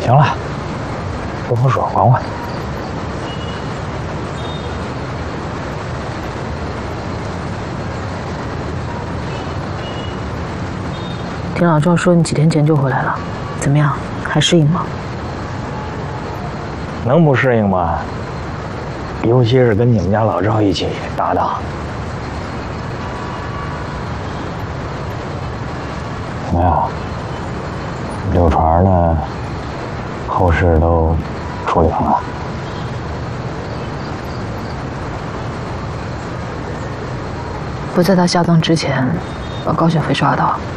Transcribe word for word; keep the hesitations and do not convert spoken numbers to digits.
行了，不服输，管我。 听老赵说你几天前就回来了，怎么样？还适应吗？ 能不适应吗？尤其是跟你们家老赵一起搭档。怎么样？柳船呢？后事都处理完了。 不在他下葬之前，把高小飞抓到。